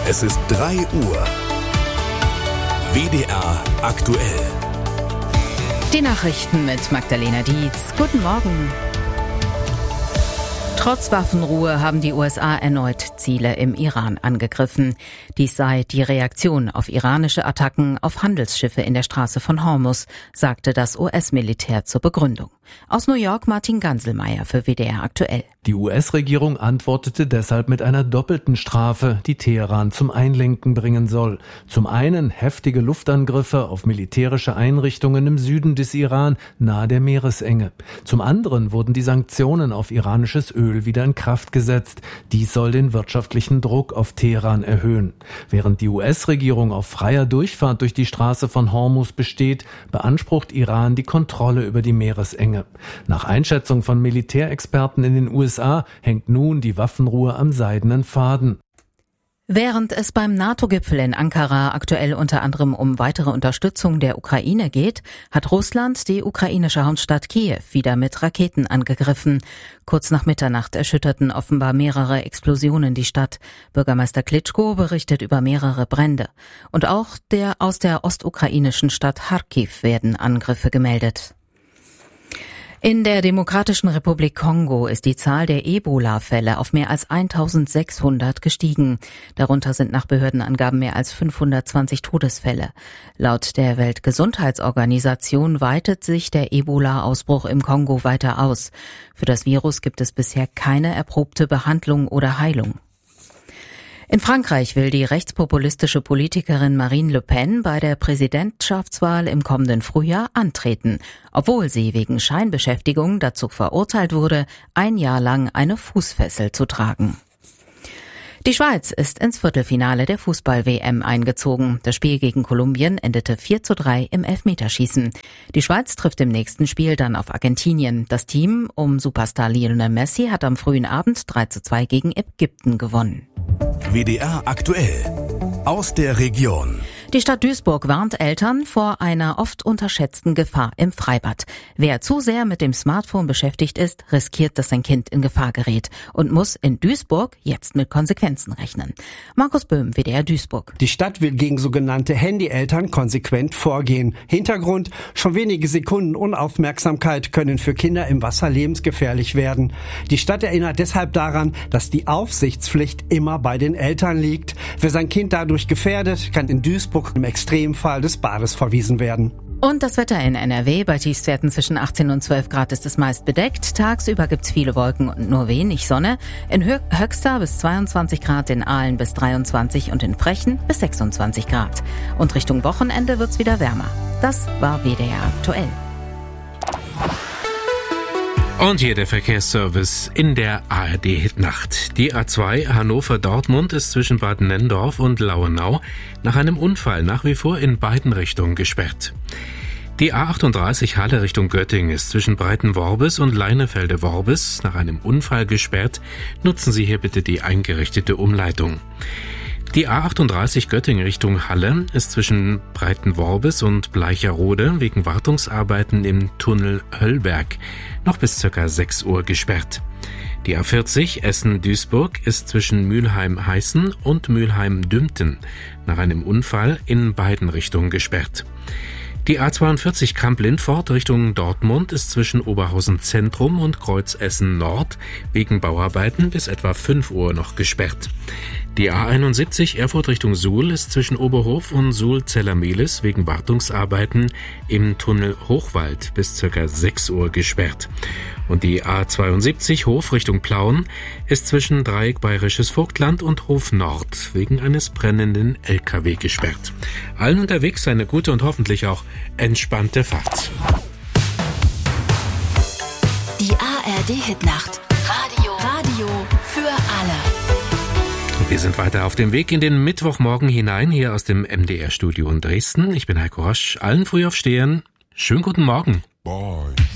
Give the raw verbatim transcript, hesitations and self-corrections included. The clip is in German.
Es ist drei Uhr. W D R aktuell. Die Nachrichten mit Magdalena Dietz. Guten Morgen. Trotz Waffenruhe haben die U S A erneut Ziele im Iran angegriffen. Dies sei die Reaktion auf iranische Attacken auf Handelsschiffe in der Straße von Hormuz, sagte das U S-Militär zur Begründung. Aus New York Martin Ganselmeier für W D R aktuell. Die U S-Regierung antwortete deshalb mit einer doppelten Strafe, die Teheran zum Einlenken bringen soll. Zum einen heftige Luftangriffe auf militärische Einrichtungen im Süden des Iran nahe der Meeresenge. Zum anderen wurden die Sanktionen auf iranisches Öl wieder in Kraft gesetzt. Dies soll den wirtschaftlichen Druck auf Teheran erhöhen. Während die U S-Regierung auf freier Durchfahrt durch die Straße von Hormuz besteht, beansprucht Iran die Kontrolle über die Meeresenge. Nach Einschätzung von Militärexperten in den U S A hängt nun die Waffenruhe am seidenen Faden. Während es beim NATO-Gipfel in Ankara aktuell unter anderem um weitere Unterstützung der Ukraine geht, hat Russland die ukrainische Hauptstadt Kiew wieder mit Raketen angegriffen. Kurz nach Mitternacht erschütterten offenbar mehrere Explosionen die Stadt. Bürgermeister Klitschko berichtet über mehrere Brände. Und auch der aus der ostukrainischen Stadt Charkiw werden Angriffe gemeldet. In der Demokratischen Republik Kongo ist die Zahl der Ebola-Fälle auf mehr als eintausendsechshundert gestiegen. Darunter sind nach Behördenangaben mehr als fünfhundertzwanzig Todesfälle. Laut der Weltgesundheitsorganisation weitet sich der Ebola-Ausbruch im Kongo weiter aus. Für das Virus gibt es bisher keine erprobte Behandlung oder Heilung. In Frankreich will die rechtspopulistische Politikerin Marine Le Pen bei der Präsidentschaftswahl im kommenden Frühjahr antreten, obwohl sie wegen Scheinbeschäftigung dazu verurteilt wurde, ein Jahr lang eine Fußfessel zu tragen. Die Schweiz ist ins Viertelfinale der Fußball-W M eingezogen. Das Spiel gegen Kolumbien endete vier zu drei im Elfmeterschießen. Die Schweiz trifft im nächsten Spiel dann auf Argentinien. Das Team um Superstar Lionel Messi hat am frühen Abend drei zu zwei gegen Ägypten gewonnen. W D R aktuell. Aus der Region. Die Stadt Duisburg warnt Eltern vor einer oft unterschätzten Gefahr im Freibad. Wer zu sehr mit dem Smartphone beschäftigt ist, riskiert, dass sein Kind in Gefahr gerät und muss in Duisburg jetzt mit Konsequenzen rechnen. Markus Böhm, W D R Duisburg. Die Stadt will gegen sogenannte Handyeltern konsequent vorgehen. Hintergrund: schon wenige Sekunden Unaufmerksamkeit können für Kinder im Wasser lebensgefährlich werden. Die Stadt erinnert deshalb daran, dass die Aufsichtspflicht immer bei den Eltern liegt. Wer sein Kind dadurch gefährdet, kann in Duisburg im Extremfall des Bades verwiesen werden. Und das Wetter in N R W. Bei Tiefstwerten zwischen achtzehn und zwölf Grad ist es meist bedeckt. Tagsüber gibt's viele Wolken und nur wenig Sonne. In Hö- Höxter bis zweiundzwanzig Grad, in Aalen bis dreiundzwanzig und in Frechen bis sechsundzwanzig Grad. Und Richtung Wochenende wird's wieder wärmer. Das war W D R aktuell. Und hier der Verkehrsservice in der A R D-Hitnacht. Die A zwei Hannover-Dortmund ist zwischen Bad Nenndorf und Lauenau nach einem Unfall nach wie vor in beiden Richtungen gesperrt. Die A achtunddreißig Halle Richtung Göttingen ist zwischen Breitenworbis und Leinefelde-Worbis nach einem Unfall gesperrt. Nutzen Sie hier bitte die eingerichtete Umleitung. Die A achtunddreißig Göttingen Richtung Halle ist zwischen Breitenworbis und Bleicherode wegen Wartungsarbeiten im Tunnel Höllberg noch bis ca. sechs Uhr gesperrt. Die A vierzig Essen-Duisburg ist zwischen Mülheim-Heißen und Mülheim-Dümpten nach einem Unfall in beiden Richtungen gesperrt. Die A zweiundvierzig Kamp-Lindfort Richtung Dortmund ist zwischen Oberhausen Zentrum und Kreuzessen Nord wegen Bauarbeiten bis etwa fünf Uhr noch gesperrt. Die A einundsiebzig Erfurt Richtung Suhl ist zwischen Oberhof und Suhl-Zellermehlis wegen Wartungsarbeiten im Tunnel Hochwald bis ca. sechs Uhr gesperrt. Und die A zweiundsiebzig Hof Richtung Plauen ist zwischen Dreieck Bayerisches Vogtland und Hof Nord wegen eines brennenden L K W gesperrt. Allen unterwegs eine gute und hoffentlich auch entspannte Fahrt. Die A R D-Hitnacht. Radio. Radio für alle. Wir sind weiter auf dem Weg in den Mittwochmorgen hinein, hier aus dem M D R-Studio in Dresden. Ich bin Heiko Rosch. Allen Frühaufstehern schönen guten Morgen. Boy.